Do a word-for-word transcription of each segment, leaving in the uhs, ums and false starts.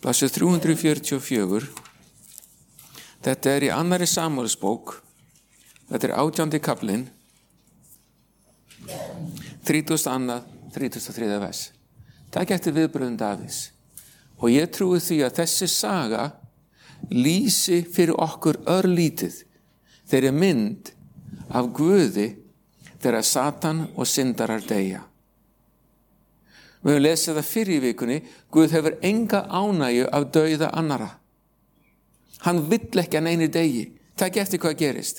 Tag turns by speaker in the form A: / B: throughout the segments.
A: Blaðsíða þrjú hundruð fjörutíu og fjögur. Þetta er í annarri Samúelsbók. Þetta er átjándi kaflinn. þrítugasta og annað, þrítugasta og þriðja vers. Það gæti viðbröðum Davíðs. Og ég trúi því að þessi saga lýsi fyrir okkur örlítið þeirri mynd af Guði þegar Satan og syndarar deyja. Við höfum lesið það fyrir í vikunni, Guð hefur enga ánægju af dauða annara. Hann vill ekki að neini degi. Takk eftir hvað gerist.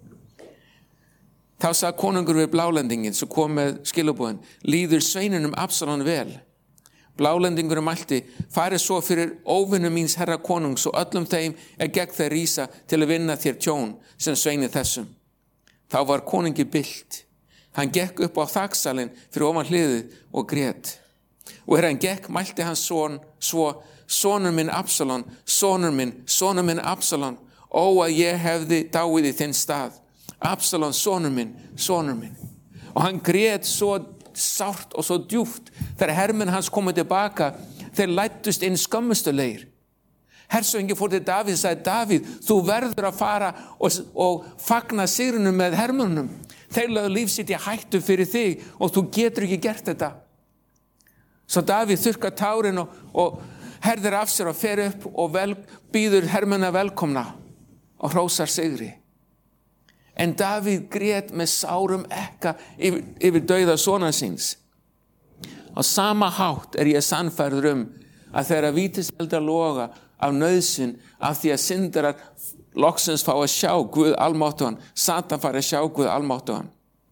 A: Þá sagði konungur við blálendingin sem kom með skilabúðin, líður sveininum Absalón vel. Blálendingur mælti, farið svo fyrir óvinnum míns herra konungs og öllum þeim er gegn þeir rísa til að vinna þér tjón sem sveini þessum. Þá var konungi bylt. Hann gekk upp á þaksalinn fyrir ofan hliðið og grét. Og þegar hann gekk, mælti hans son, svo, sonur minn Absalón, sonur minn, sonur minn Absalón, ó að ég hefði dáið í þinn stað. Absalón, sonur minn, sonur minn. Og hann grét svo sárt og svo djúpt þegar hermenn hans komið tilbaka, þeir læddust inn skömmustulegir. Hersöðingi fór til Davíð og sagði, Davíð, þú verður að fara og, og fagna sigrunum með hermönnum. Þeir lögðu líf sitt í hættu fyrir þig og þú getur ekki gert þetta. Svo Davíð þurrkar tárin og, og herðir af sér og fer upp og vel, býður hermönna velkomna og hrósar sigri. En Davíð grét með sárum ekka yfir, yfir dauða sonar síns. Á sama hátt er ég sannfærður um að þegar vítiseldar loga af nauðsyn af því að syndarar loksins fá að sjá Guð almáttugan, Satan fari að sjá Guð almáttugan.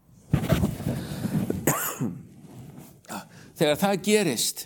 A: Þegar það gerist,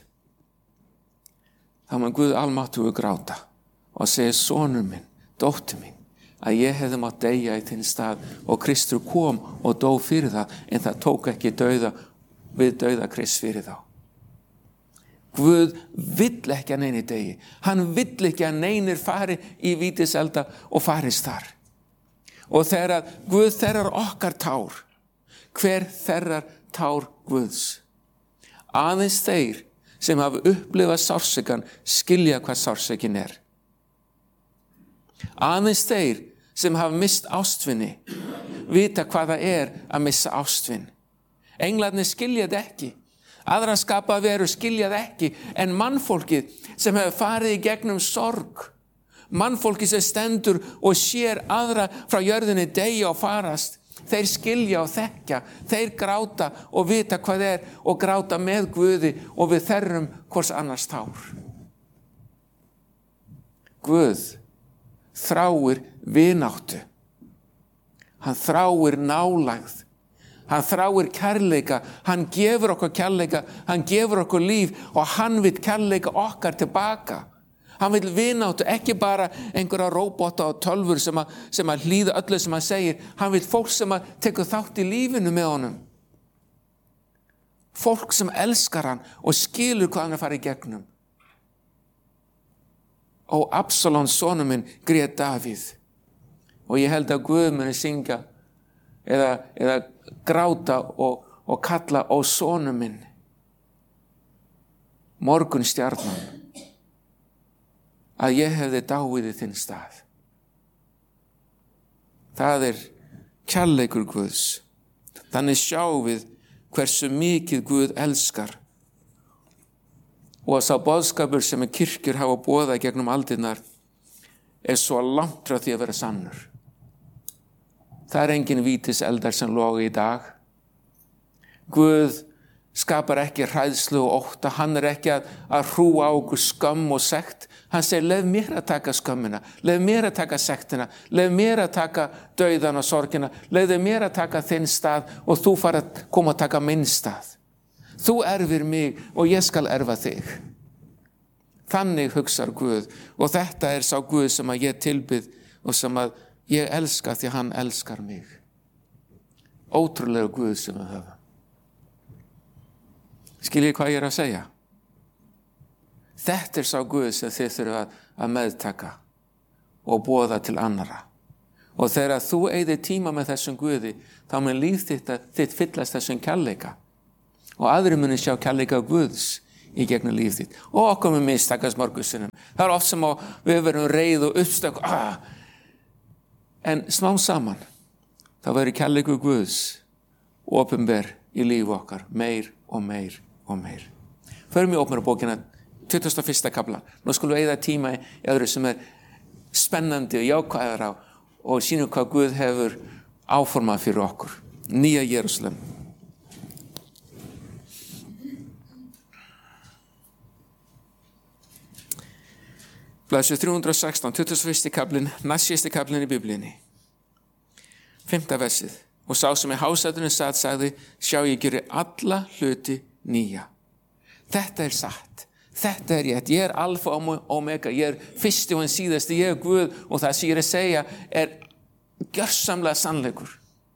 A: þá mun Guð almáttugur gráta og segja, sonur minn, dóttir mín, að ég hefði mátt deyja í þinn stað og Kristur kom og dó fyrir það, en það tók ekki dauða við dauða Krists fyrir þá. Guð vill ekki að neini degi. Hann vill ekki að neinir fari í vítiselda og farist þar. Og þegar Guð þerrar okkar tár, hver þerrar tár Guðs? Aðeins þeir sem hafa upplifað sársaukann skilja hvað sársaukin er. Aðeins þeir sem hafa mist ástvini vita hvað það er að missa ástvin. Englarnir skilja þetta ekki. Aðra skapaða veru skilja það ekki, en mannfólkið sem hefur farið í gegnum sorg, mannfólkið sem stendur og sér aðra frá jörðinni deyja og farast, þeir skilja og þekkja, þeir gráta og vita hvað er og gráta með Guði og við þerrum hvors annars tár. Guð þráir vináttu. Hann þráir nálægð. Hann þráir kærleika, hann gefur okkur kærleika, hann gefur okkur líf og hann vill kærleika okkar tilbaka. Hann vill vináttu, ekki bara einhverja róbota og tölfur sem að, sem að hlýða öllu sem hann segir. Hann vill fólk sem að tekur þátt í lífinu með honum. Fólk sem elskar hann og skilur hvað hann er að fara í gegnum. Og Absalón, sonur minn, grét Davíð. Og ég held að Guð muni syngja eða, eða gráta og, og kalla á sonur minn. Morgun stjarnan. Að ég hefði dáið í þinn stað. Það er kærleikur Guðs. Þannig sjáum við hversu mikið Guð elskar. Og að sá boðskapur sem kirkjur hafa boðað gegnum aldirnar er svo langt frá því að vera sannur. Það er engin vítiseldar sem loga í dag. Guð skapar ekki hræðslu og ótta. Hann er ekki að, að hrúa á okkur skömm og sekt. Hann segir, lef mér að taka skömmina, lef mér að taka sektina, lef mér að taka dauðan og sorgina, lef mér að taka þinn stað og þú fara að koma að taka minn stað. Þú erfir mig og ég skal erfa þig. Þannig hugsar Guð og þetta er sá Guð sem að ég tilbyð og sem að ég elska því hann elskar mig. Ótrúlega Guð sem við höfum. Skiljið hvað ég er að segja? Þetta er sá Guð sem þið þurfa að meðtaka og boða til annara. Og þegar þú eyðir tíma með þessum Guði, þá mun líf þitt, þitt fyllast þessum kærleika. Og aðrir muni sjá kærleika Guðs í gegnum líf þitt. Og okkur með mistakast mörgum. Það er oft sem við verum reið og uppstök. Ah. En smá saman, þá verður kærleikur Guðs opinber í lífi okkar, meir og meir og meir. Förum í Opinberabókina, tuttugasta og fyrsta kafla. Nú skulum við eyða tíma í öðru sem er spennandi og jákvæðara og sýnum hvað Guð hefur áformað fyrir okkur. Nýja Jerúsalem. Blaðsíða þrjú hundruð og sextán, tuttugasta og fyrsti kaflinn, næst síðasti kaflinn í Biblíunni. Fimmta versið. Og sá sem í hásætinu sat sagði, sjá ég geri alla hluti nýja. Þetta er satt. Þetta er rétt. Ég er alfa og omega. Ég er fyrsti og en síðasti. Ég er Guð og það sem ég er að segja er gjörsamlega sannleikur.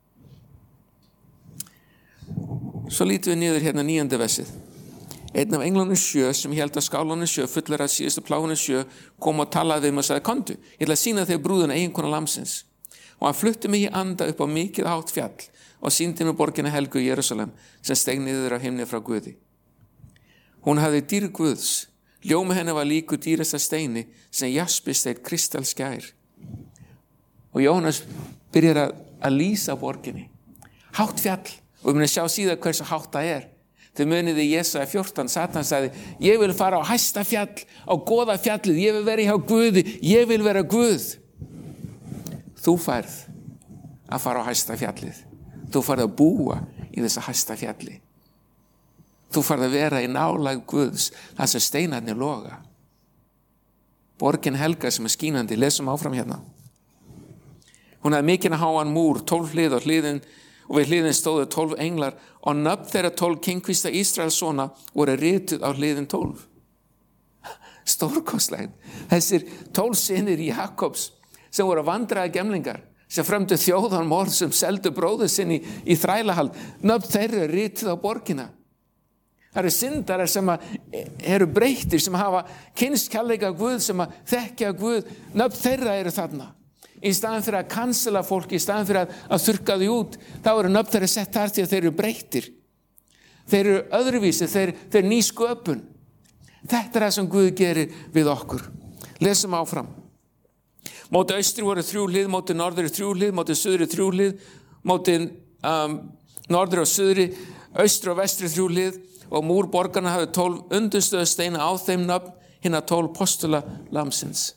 A: Svo lítum við niður hérna níunda versið. Einn af englanum sjö sem held að skálanum sjö fullar af síðustu plágunum sjö kom og talaði við mig og sagði, komdu, ég ætla að sýna þig brúðuna eiginkonu lamsins. Og hann flutti mig í anda upp á mikið hátt fjall og sýndi mig borgina helgu í Jerúsalem sem steig niður af himni frá Guði. Hún hafði dýr Guðs, ljómi henni var líku dýrasta steini sem jaspisteit kristalskær. Og Jónas byrjar að, að lýsa borginni. Hátt fjall, og við munum sjá síðan hversu hátt það er. Þau muniði í Jesaja fjórtán, Satan sagði, ég vil fara á hæsta fjall, á goða fjallið, ég vil vera hjá Guði, ég vil vera Guð. Þú færð að fara á hæsta fjallið. Þú færð að búa í þessa hæsta fjalli. Þú færð að vera í nálægð Guðs, það sem steinarnir loga. Borgin helga sem er skínandi, lesum áfram hérna. Hún hafði mikinn háan múr, tólf hlið og hliðin, og við hliðin stóðu tólf englar og nöfn þeirra tólf kynkvista Ísraelssona voru rituð á hliðin tólf. Stórkostlegt. Þessir tólf synir Jakobs sem voru vandræða gemlingar, sem frömdu þjóðarmorð, sem seldu bróður sinni í, í þrælahald, nöfn þeirra rituð á borgina. Það eru syndarar sem eru breyttir, sem hafa kynnst kærleika Guð, sem að þekkja Guð, nöfn þeirra eru þarna. Í staðan fyrir að cancela fólki, í staðan fyrir að, að þurrka því út, þá eru nöfn þeirra sett þar til að þeir eru breyttir. Þeir eru öðruvísi, þeir, þeir ný sköpun. Þetta er það sem Guð gerir við okkur. Lesum áfram. Móti austri voru þrjú hlið, móti norðri þrjú hlið, móti suðri þrjú hlið, móti um, norðri og suðri, austri og vestri þrjú hlið og múr borgarna hafði tólf undirstöðu steina á þeim nöfn hinna tólf postula lamsins.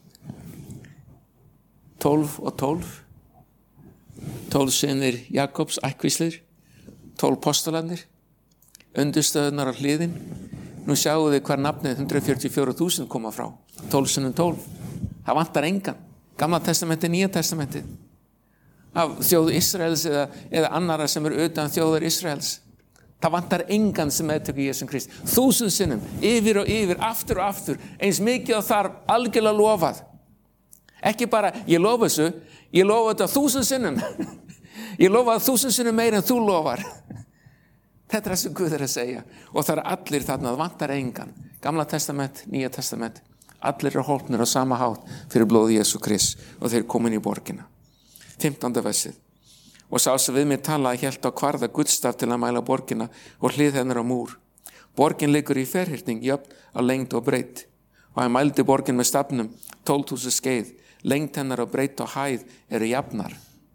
A: Tólf og tólf, tólf synir Jakobs, ættkvíslir, tólf postularnir, undirstöðunar á hliðin. Nú sjáu þið hvar nafnið hundrað fjörutíu og fjögur þúsund koma frá, tólf sinnum tólf. Það vantar engan, Gamla testamentið, Nýja testamentið, af þjóð Ísraels eða, eða annara sem eru utan þjóðar Ísraels. Það vantar engan sem meðtöku Jesum Krist. Þúsund sinnum, yfir og yfir, aftur og aftur, eins mikið og þarf algjörlega lofað. Ekki bara, ég lofa þessu, ég lofa þetta þúsund sinnum. Ég lofa það þúsund sinnum meir en þú lofar. Þetta er það sem Guð er að segja. Og það er allir þarna, það vantar engan. Gamla testament, Nýja testament. Allir eru hólpnir á sama hátt fyrir blóði Jesu Krist og þeir komin í borgina. fimmtánda versið. Og sá sem við mér talaði hélt á kvarða gullstaf til að mæla borgina og hlið hennar á múr. Borgin liggur í ferhyrning, jöfn á lengd og breidd. Og hann mældi borgin með stafnum, tólf þúsund skeið. Lengd hennar og breidd og hæð eru jafnar.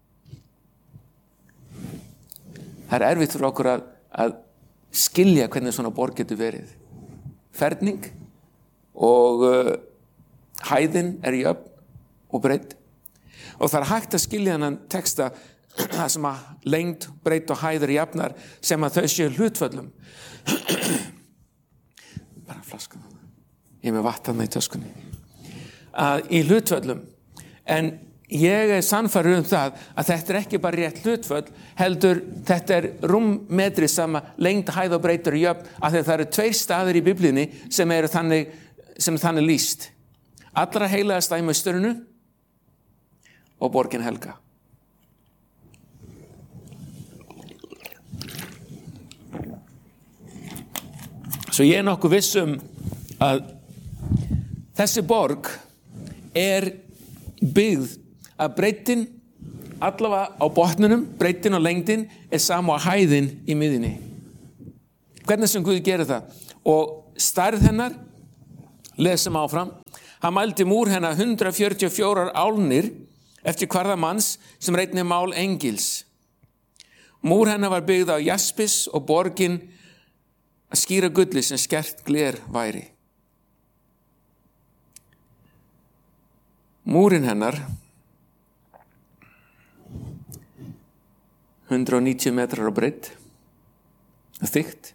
A: Það er erfitt fyrir okkur að, að skilja hvernig svona borg getur verið. Ferning og uh, hæðin er jöfn og breidd. Og það er hægt að skilja hennan texta það sem að lengd, breidd og hæð eru jafnar sem að þau séu hlutföllum. Bara flaskan. Ég er með vatn í töskunni. Að í hlutföllum. En ég er sannfærður um það að þetta er ekki bara rétt hlutföll, heldur þetta er rúmmetri sama lengd, hæð og breidd eru jöfn, af því að það eru tveir staðir í Biblíunni sem eru þannig, sem er þannig lýst. Allra heiligasta í Austurinu og borgin helga. Svo ég er nokkuð viss um að þessi borg er byggð að breiddin allavega á botnunum, breiddin og lengdin er sama á hæðin í miðjunni. Hvernig sem Guð gerir það? Og stærð hennar, lesum áfram, hann mældi múr hennar hundrað fjörutíu og fjórar álnir eftir hvarða manns sem reitni mál engils. Múr hennar var byggð á jaspis og borgin að skýra gulli sem skert gler væri. Múrin hennar, hundrað og níutíu metrar á breidd, þykkt,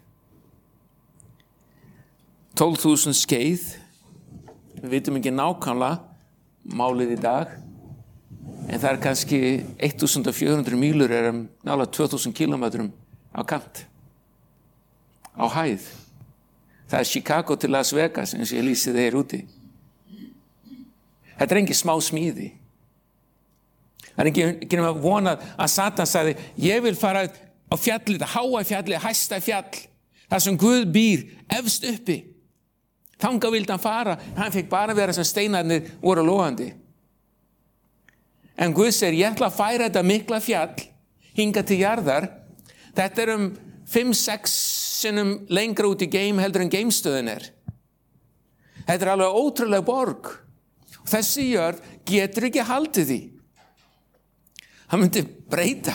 A: tólf þúsund skeið, við vitum ekki nákvæmlega málið í dag, en það er kannski fjórtán hundruð mílur er um nálega tvö þúsund kílómetrum á kant, á hæð. Það er Chicago til Las Vegas, eins og ég lýsi þeir úti. Þetta er engin smá smíði. Það er ekki, ekki nema vonað að Satan sagði, ég vil fara á fjallið, háa fjallið, hæsta fjall, þar sem Guð býr efst uppi. Þangað vildi hann fara, hann fekk bara vera sem steinarnir voru logandi. En Guð segir, ég ætla að færa þetta mikla fjall, hinga til jarðar. Þetta er um fimm sex sinnum lengra út í geim heldur en geimstöðin er. Þetta er alveg ótrúlega borg. Og þessi jörð getur ekki haldið því. Hann myndi breyta.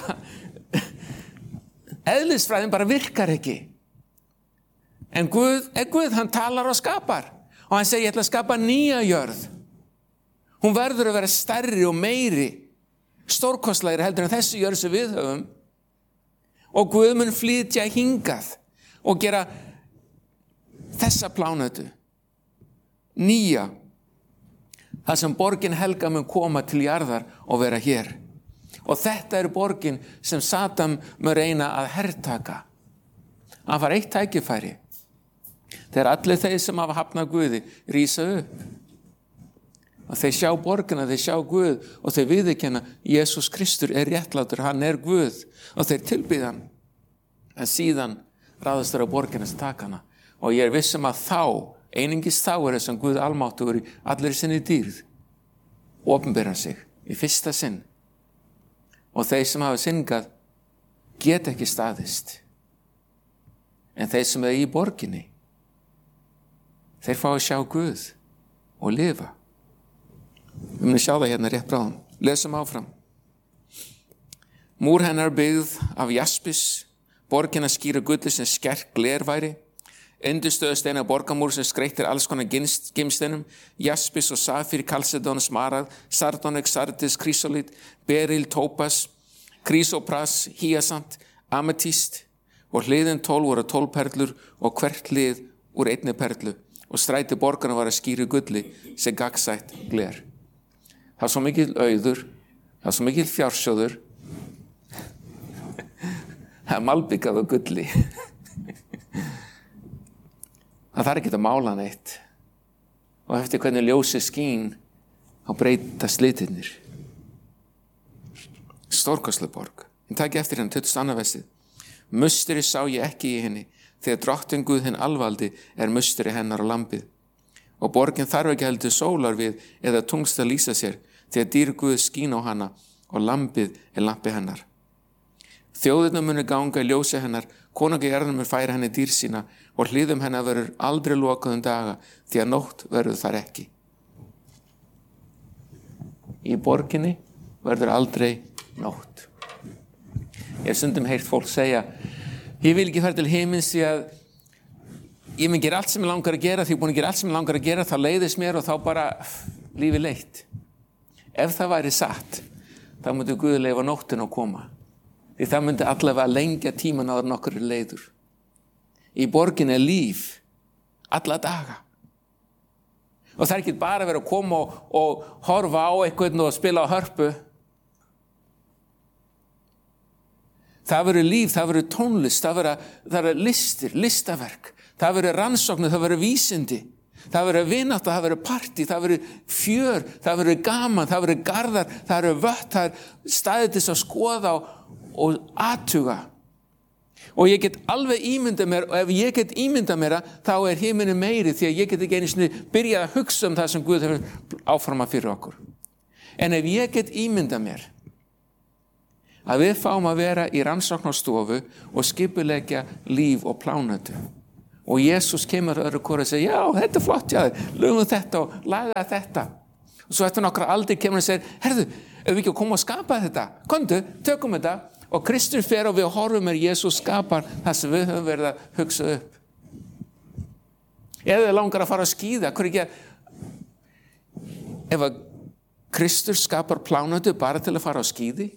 A: Eðlisfræðin bara virkar ekki. En Guð er Guð, hann talar og skapar. Og hann segir, ég ætla að skapa nýja jörð. Hún verður að vera stærri og meiri, stórkostlegri heldur en þessi jörð sem við höfum. Og Guð mun flytja hingað og gera þessa plánetu nýja. Það sem borgin helga mun koma til jarðar og vera hér. Og þetta er borgin sem Satan mun reyna að hertaka. Hann fær eitt tækifæri. Þegar allir þeir sem hafa hafnað Guði rísa upp. Og þeir sjá borgina, þeir sjá Guð og þeir viðurkenna Jesús Kristur er réttlátur, hann er Guð. Og þeir tilbýða hann. En síðan ráðast þeir á borgina sem taka hana. Og ég er vissum að þá, einungis þá er þess að Guð almáttugur í allir sinni dýrð. Opinbera sig í fyrsta sinn. Og þeir sem hafa syngað get ekki staðist. En þeir sem er í borginni, þeir fá að sjá Guð og lifa. Við munum sjá það hérna rétt bráðum. Lesum áfram. Múr hennar byggð af jaspis, borgin að skýra gulli sem skert gler væri, undirstöðusteina borgamúr sem skreyttir alls konar gimsteinum, jaspis og safír, kalsedón, smaragd, sardonik, sardis, krísolít, beril, tópas, krísopras, hýasant, ametíst, og hliðin tólf voru tólf perlur og hvert hlið úr einni perlu, og stræti borgarna var að skýra gulli sem gagnsætt gler. Það er svo mikil auður, það er svo mikil fjársjóður, það er malbyggað á gulli. Það þarf ekki að mála neitt. Og eftir hvernig ljósið skín, þá breytast litirnir. Stórkostleg borg. En taki eftir henni tuttugasta og annað versið. Musteri sá ég ekki í henni, þegar drottinn Guð hinn alvaldi er musteri hennar á lambið. Og borgin þarf ekki heldur sólar við eða tungst að lýsa sér, þegar dýr Guð skín á hana og lambið er lampi hennar. Þjóðirnar munu ganga í ljósi hennar, konungi jarðar mun færa henni dýr sína og hliðum hennar verður aldrei lokað um daga, því að nótt verður þar ekki. Í borginni verður aldrei nótt. Ég hef stundum heyrt fólk segja, ég vil ekki fara til himins því að ég mun gera allt sem ég langar að gera, því ég er búin að gera allt sem ég langar að gera, þá leiðist mér og þá bara lífi leitt. Ef það væri satt, þá myndi Guð leyfa nóttin að koma. Því það myndi allavega lengja tíman áður en okkur er leiður. Í borginni er líf, alla daga. Og það er ekki bara að vera að koma og, og horfa á eitthvað og spila á hörpu. Það verður líf, það verður tónlist, það verður, það verður listir, listaverk. Það verður rannsóknir, það verður vísindi. Það verður vinátta, það verður partí, það verður fjör, það verður gaman, það verður garðar, það verður vött, það er staðið til að skoða og og athuga. Og ég get alveg ímyndað mér, og ef ég get ímyndað mér, þá er himinu meiri, því að ég get ekki einu sinni byrjað að hugsa um það sem Guð hefur áformað fyrir okkur. En ef ég get ímyndað mér að við fáum að vera í rannsóknarstofu og skipuleggja líf og plánetu Og Jesus kemur öðru hvort og segir, já, þetta er flott, já, lögum þetta og laga þetta. Og svo eftir nokkra aldrei kemur og segir, herðu, ef við ekki að koma og skapa þetta, komdu, tökum þetta. Og Kristur fer og við horfum er Jesus skapar það sem við höfum verið að hugsa upp. Eða langar að fara að skíða, hver ekki að, ef að Kristur skapar plánandi bara til að fara á skíði,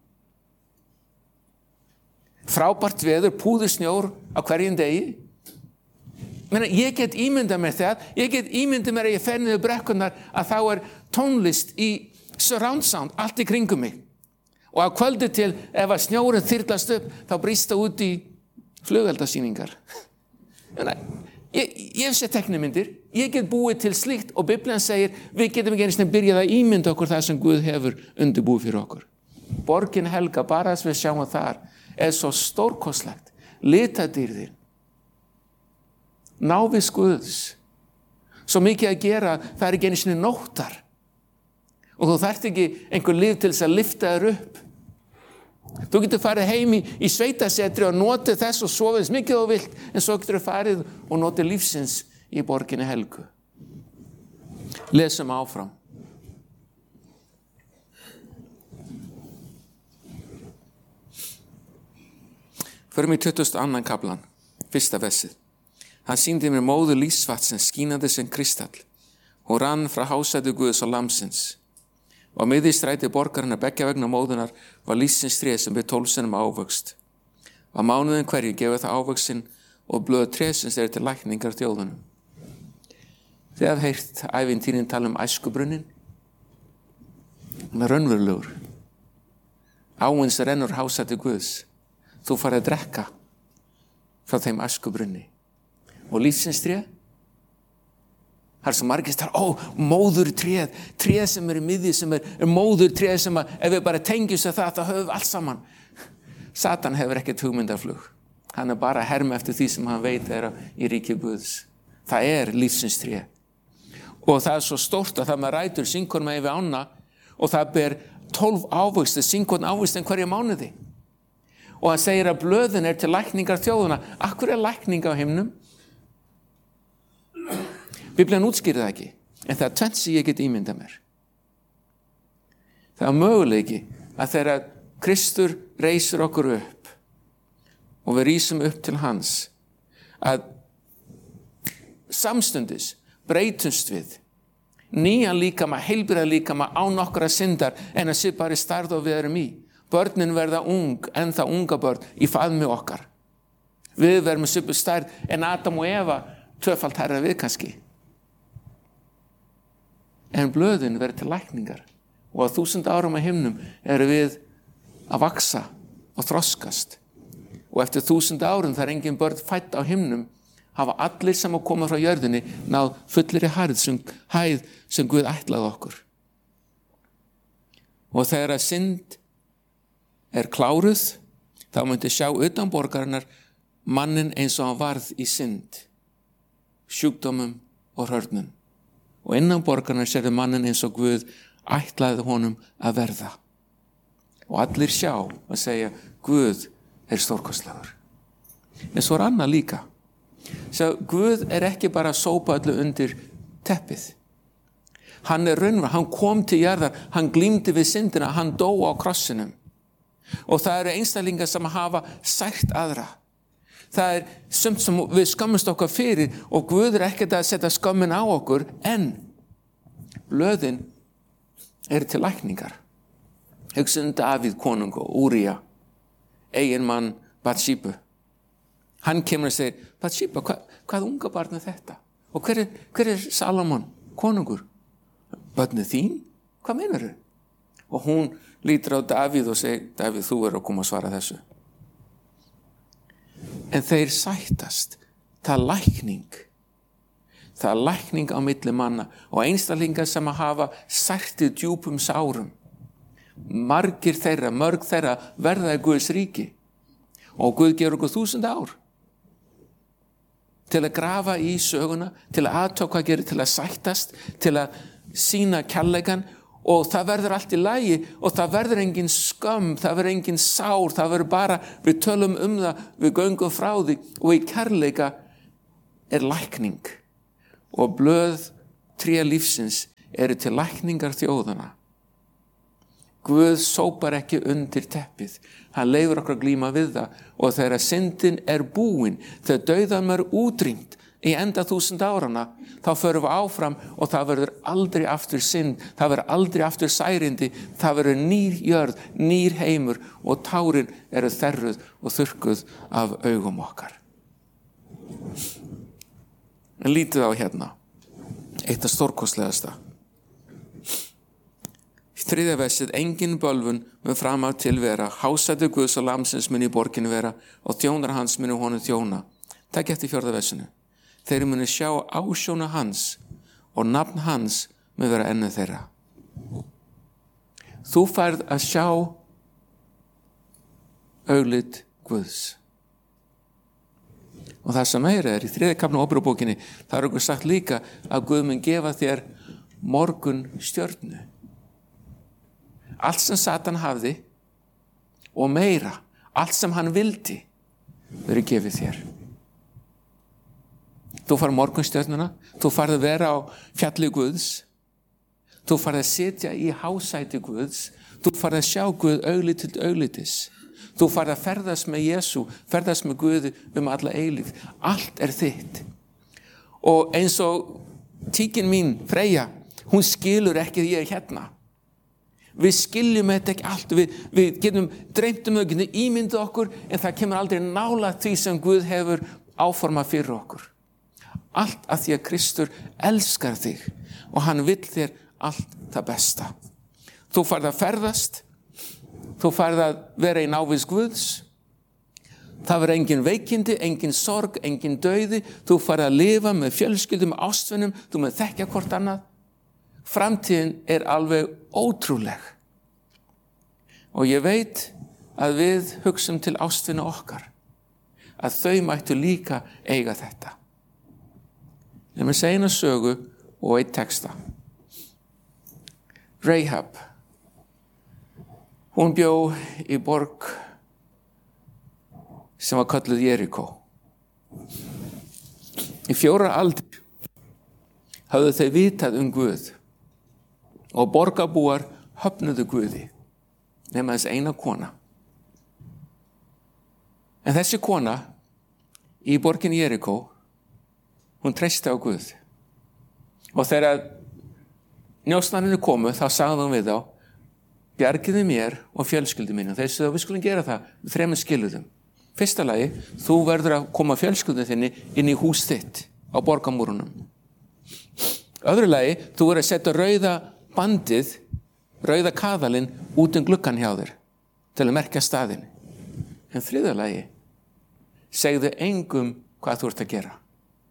A: frábært veður, púður snjór á hverjum degi, Menna, ég get ímyndað mér það, ég get ímyndað mér að ég fer niður brekkunnar að þá er tónlist í surround sound allt í kringum mig. Og á kvöldi til ef að snjórinn þyrlast upp, þá brýst það út í flugeldasýningar. Menna, ég, ég sé teknimyndir, ég get búið til slíkt og Biblian segir við getum ekki einu sinni byrjað að ímynda okkur það sem Guð hefur undirbúið fyrir okkur. Borgin helga, bara þess við sjáum þar, er svo stórkostlegt, litadýrðir, návist Guðs, svo mikið að gera, það er ekki einu sinni nóttar og þú þarft ekki einhver líf til þess að lyfta þér upp. Þú getur farið heim í, í sveitasetri og notið þess og sofið eins mikið og vilt, en svo getur þú farið og notið lífsins í borginni helgu. Lesum áfram. Förum í tuttugasta og annan kaflan, fyrsta versið. Hann sýndi mér móður lífsvatnsins skínandi sem kristall og rann frá hásæti Guðs og lamsins. Og á miðju stræti borgarinnar beggja vegna móðunar var lífsins tré sem við tólfsinnum ávöxt. Á mánuðin hverju gefur það ávöxtin og blöð trésins eru til lækningar þjóðunum. Þið hafið heyrt ævintýrin tala um æskubrunnin. Hann er raunverulegur. Áin sem rennur hásæti Guðs. Þú farið að drekka frá þeim æskubrunni. Og lífsins tré, það er svo margist þar, ó, móður tréð, tréð sem er í miðju, sem er, er móður tréð sem að, ef við bara tengjum sér það, þá höfum við allt saman. Satan hefur ekkert hugmyndaflug. Hann er bara að herma eftir því sem hann veit er í ríki Guðs. Það er lífsins tré. Og það er svo stórt að það með rætur syngur með yfir ána og það ber tólf ávöxti, syngur ávöxti en hverja mánuði. Og hann segir að blöðin er til lækningar þjóðuna. Akkur er lækning á himnum? Biblian útskýrir það ekki, en það er tvennt sem ég get ímyndað mér. Það er möguleiki að þegar Kristur reisir okkur upp og við rísum upp til hans, að samstundis breytumst við nýjan líkama, heilbrigðan líkama án okkar syndar en að sé bara stærð og við erum í. Börnin verða ung, en það unga börn í faðmi okkar. Við verðum svipuð stærð en Adam og Eva tvöfalt herra við kannski. En blöðin verður til lækningar og á þúsund árum á himnum eru við að vaksa og þroskast. Og eftir þúsund árum þar engin börn fædd á himnum hafa allir sem að koma frá jörðinni náð fullri hæð sem, hæð sem Guð ætlaði okkur. Og þegar að synd er kláruð, þá myndi sjá utan borgarinnar mannin eins og hann varð í synd, sjúkdómum og hrörnum. Og innan borgarinnar sérðu mannin eins og Guð ætlaði honum að verða. Og allir sjá að segja, Guð er stórkostlegur. En svo er annað líka. Svo Guð er ekki bara að sópa öllu undir teppið. Hann er raunverulega, hann kom til jarðar, hann glímdi við syndina, hann dó á krossinum. Og það eru einstaklingar sem hafa sært aðra. Það er sumt sem við skammumst okkar fyrir og Guð er ekkert að setja skömmin á okkur, en blöðin er til lækningar. Hugsaðu um Davíð konung og Úría, eiginmann Batsíbu. Hann kemur og segir, Batsíba, hva, hvað unga barn er þetta? Og hver er, hver er Salomon, konungur? Börnið þín? Hvað meinar þau? Og hún lítur á Davíð og segir, Davíð, þú er að koma að svara þessu. En þeir sættast, það er lækning. Það er lækning á milli manna og einstaklingar sem að hafa særtið djúpum sárum. Margir þeirra, mörg þeirra verða í Guðs ríki og Guð gefur okkur þúsund ár til að grafa í söguna, til að athuga hvað gerir, til að sættast, til að sýna kærleikann. Og það verður allt í lagi og það verður engin skömm, það verður engin sár, það verður bara, við tölum um það, við göngum frá því og í kærleika er lækning og blöð tré lífsins eru til lækningar þjóðana. Guð sópar ekki undir teppið. Hann leyfir okkur að glíma við það og þegar syndin er búin, þegar dauðan er útrýmt í enda þúsund árana, þá förum við áfram og það verður aldrei aftur synd, það verður aldrei aftur særindi, það verður nýr jörð, nýr heimur og tárin eru þerruð og þurrkuð af augum okkar. En lítið á hérna, eitt af stórkostlegasta. Í þriðja versið, engin bölvun mun fram af til vera, hásæti Guðs og lamsins mun í borginu vera og þjónar hans munu honum þjóna. Takk eftir fjórða versinu. Þeir munu sjá ásjóna hans og nafn hans mun vera ennið þeirra. Þú færð að sjá augliti Guðs. Og það sem meira er í þriðja kafla Óperubókinni, það er okkur sagt líka að Guð mun gefa þér morgun stjörnu. Allt sem Satan hafði og meira, allt sem hann vildi, verður gefið þér. Þú fær morgunstjörnuna, þú færð að vera á fjalli Guðs, þú færð að sitja í hásæti Guðs, þú færð að sjá Guð augliti til auglitis, þú færð að ferðast með Jesú, ferðast með Guði um alla eilífð. Allt er þitt. Og eins og tíkin mín, Freyja, hún skilur ekki því ég er hérna. Við skiljum þetta ekki allt, við, við getum dreymt um það, getum ímyndað okkur, en það kemur aldrei nálægt því sem Guð hefur áformað fyrir okkur. Allt að því að Kristur elskar þig og hann vill þér allt það besta. Þú færð að ferðast, þú færð að vera í návist Guðs, það verður engin veikindi, engin sorg, engin dauði, þú færð að lifa með fjölskyldum, ástvinum, þú með þekkja hvort annað. Framtíðin er alveg ótrúleg. Og ég veit að við hugsum til ástvina okkar, að þau mættu líka eiga þetta. Ég með segja eina sögu og eitt texta. Rahab, hún bjó í borg sem var kölluð Jerikó. Í fjóra aldir hafðu þau vitað um Guð og borgarbúar höfnuðu Guði, nema þess eina kona. En þessi kona í borgin Jerikó, hún treysti á Guð. Og þegar njósnarnir komu, þá sagði hún við þá, bjargiðu mér og fjölskyldu mínu. Þeir sagði, við skulum gera það með þremur skilyrðum. Fyrsta lagi, þú verður að koma fjölskyldu þinni inn í hús þitt á borgarmúrunum. Öðru lagi, þú verður að setja rauða bandið, rauða kaðalinn út um gluggan hjá þér til að merkja staðinn. En þriðja lagi, segðu engum hvað þú ert að gera.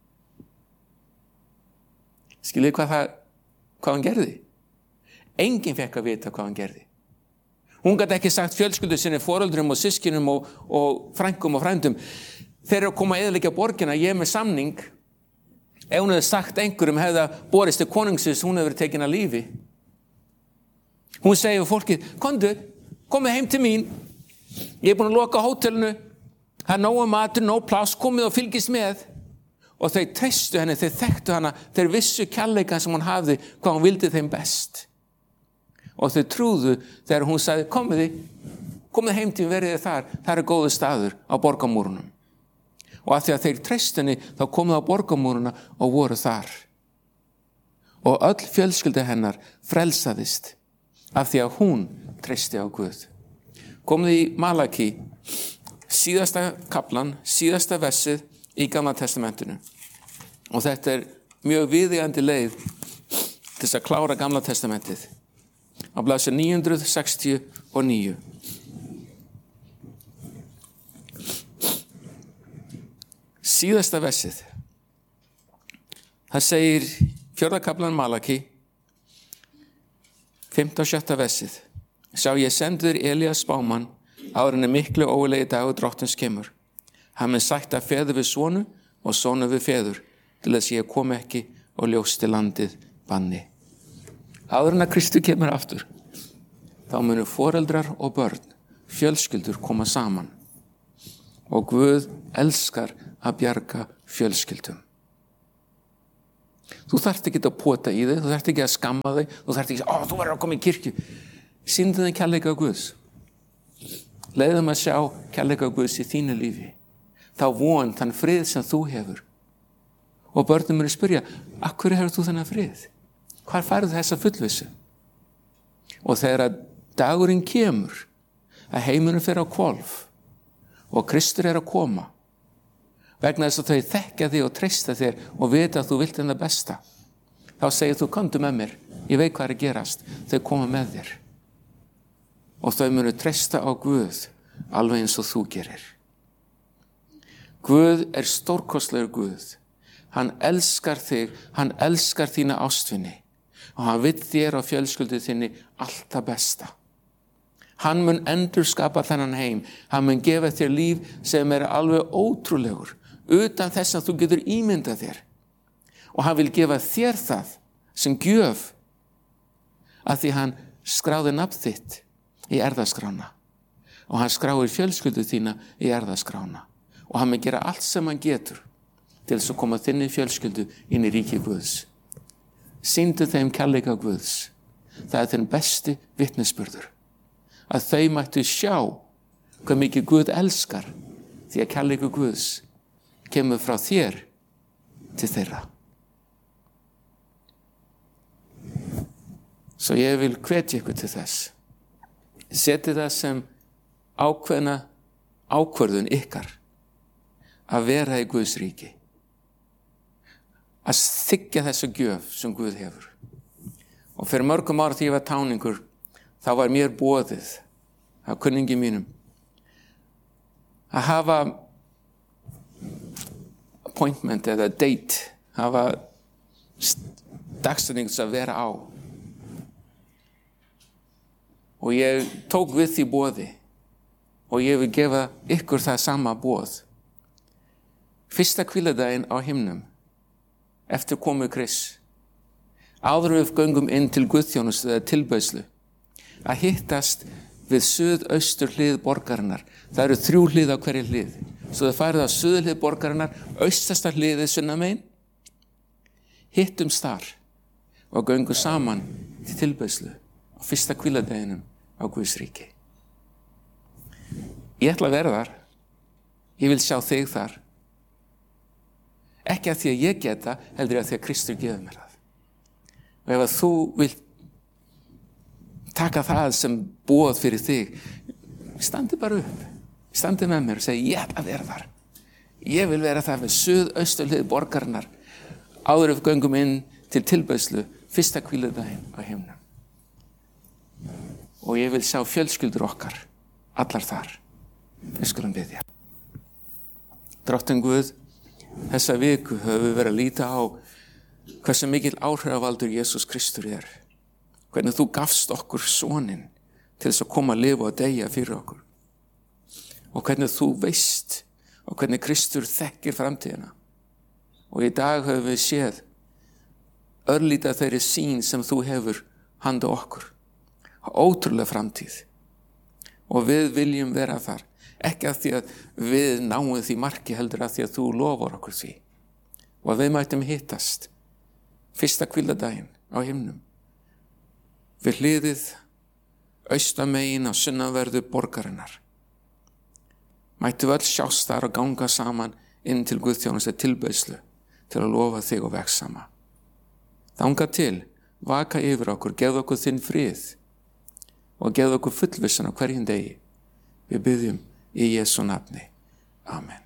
A: Skiljið hvað, það, hvað hann gerði? Enginn fekk að vita hvað hann gerði. Hún gat ekki sagt fjölskyldu sinni, foreldrum og systkinum og, og frænkum og frændum, þeir eru að koma að eyðileggja borgina, ég er með samning. Ef hún hefði sagt einhverjum hefði borist til konungsins, hún hefði verið tekin að lífi. Hún segir við fólkið, komdu, komið heim til mín, ég er búin að loka hótelinu, það er nóg matur, nóg pláss, komið og fylgist með. Og þau treystu henni, þau þekktu hana, þeir vissu kærleikann sem hún hafði, hvað hún vildi þeim best. Og þau trúðu þegar hún sagði, komið þið, komið heim til verið þið þar, það er góðu staður á borgarmúrunum. Og af því að þeir treystu henni, þá komuð á borgarmúruna og voru þar. Og öll fjölskylda hennar frelsaðist af því að hún treysti á Guð. Komið í Malaki, síðasta kaplan, síðasta versið, í Gamla testamentinu. Og þetta er mjög viðeigandi leið til þess að klára Gamla testamentið. Á blaðsíðu níu hundruð sextíu og níu. Síðasta versið. Það segir fjórða kaflan Malaki, fimmta og sjötta versið. Sjá, ég sendur Elías spámann áður en er miklu ógurlegi dagur drottins kemur. Hann mun sætta feður við sonu og sonu við feður til þess að ég kom ekki og ljósti landið banni. Áður en að Kristur kemur aftur, þá munu foreldrar og börn, fjölskyldur koma saman. Og Guð elskar að bjarga fjölskyldum. Þú þarft ekki að pota í þig, þú þarft ekki að skamma þig, þú þarft ekki að, ó, þú verður að koma í kirkju. Sýndu þeim kærleika Guðs. Leiðum að sjá kærleika Guðs í þínu lífi. Þá von, þann frið sem þú hefur. Og börnum eru að spyrja, af hverju hefur þú þennan frið? Hvar færðu þessa fullvissu? Og þegar að dagurinn kemur, að heiminum fer á hvolf og Kristur er að koma, vegna þess að þau þekkja þig og treysta þér og vita að þú vilt hennar besta, þá segir þú, komdu með mér, ég veit hvað er að gerast, þau koma með þér. Og þau munu treysta á Guð, alveg eins og þú gerir. Guð er stórkostlegur Guð. Hann elskar þig, hann elskar þína ástvinni og hann vill þér og fjölskyldu þinni allt það besta. Hann mun endurskapa þennan heim, hann mun gefa þér líf sem er alveg ótrúlegur, utan þess að þú getur ímyndað þér. Og hann vil gefa þér það sem gjöf, að því hann skráði nafn þitt í erfðaskrána og hann skráir fjölskyldu þína í erfðaskrána og hann mun gera allt sem hann getur til þess að koma þinni fjölskyldu inn í ríki Guðs. Sýndu þeim kærleika Guðs. Það er þinn besti vitnisburður. Að þau mættu sjá hvað mikið Guð elskar, því að kærleika Guðs kemur frá þér til þeirra. Svo ég vil hvetja ykkur til þess. Setið það sem ákveðna ákvörðun ykkar að vera í Guðs ríki. Að þiggja þessa gjöf sem Guð hefur. Og fyrir mörgum ára því ég var táningur, þá var mér boðið af kunningi mínum að hafa appointment eða date, hafa dagsetning að vera á. Og ég tók við því boði og ég vil gefa ykkur það sama boð. Fyrsta hvíladaginn á himnum, eftir komu Krists, áður við göngum inn til guðþjónustu eða tilbeiðslu, að hittast við suðaustur hlið borgarinnar. Það eru þrjú hlið á hverju hlið. Svo það farið á suðurhlið borgarinnar, austasta hliðið sunnamegin, hittumst þar og göngum saman til tilbeiðslu á fyrsta hvíladeginum á Guðs ríki. Ég ætla að vera þar. Ég vil sjá þig þar. Ekki að því að ég geta, heldur að því að Kristur gefur mér það. Og ef að þú vilt taka það sem boð fyrir þig, standi bara upp, standi með mér og segi, ég ætla að vera þar. Ég vil vera þar við suðausturhlið borgarinnar, áður við göngum inn til tilbeiðslu, fyrsta hvíladaginn á himnum. Og ég vil sjá fjölskyldur okkar, allar þar. Við skulum biðja. Drottinn Guð, þessa viku höfum við verið að líta á hversu mikil áhrifavaldur Jesús Kristur er. Hvernig þú gafst okkur soninn til þess að koma að lifa og deyja fyrir okkur. Og hvernig þú veist og hvernig Kristur þekkir framtíðina. Og í dag höfum við séð örlítið þeirri sýn sem þú hefur handa okkur. Ótrúlega framtíð. Og við viljum vera þar. Ekki að því að við náum því marki, heldur að því að þú lofar okkur því. Og að við mætum hittast fyrsta hvíladaginn á himnum. Við hliðið austamegin á sunnanverðu borgarinnar. Mættu öll sjást þar og ganga saman inn til guðþjónustu tilbeiðslu til að lofa þig og vegsama. Þangað til, vaka yfir okkur, gefðu okkur þinn frið og gefðu okkur fullvissan á hverjum degi. Við biðjum í Jesú nafni. Amen.